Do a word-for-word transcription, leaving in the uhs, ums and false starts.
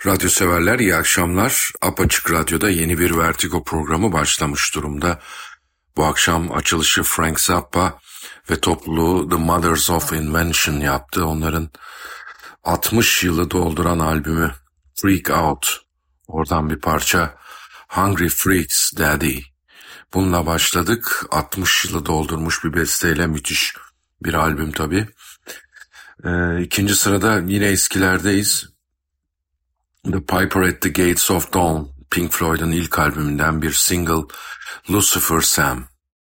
Radyo severler, iyi akşamlar. Apaçık Radyo'da yeni bir Vertigo programı başlamış durumda. Bu akşam açılışı Frank Zappa ve topluluğu The Mothers of Invention yaptı. Onların altmış yılı dolduran albümü Freak Out. Oradan bir parça Hungry Freaks Daddy. Bununla başladık. altmış yılı doldurmuş bir besteyle müthiş bir albüm tabii. Ee, ikinci sırada yine eskilerdeyiz. The Piper at the Gates of Dawn, Pink Floyd'un ilk albümünden bir single, Lucifer Sam.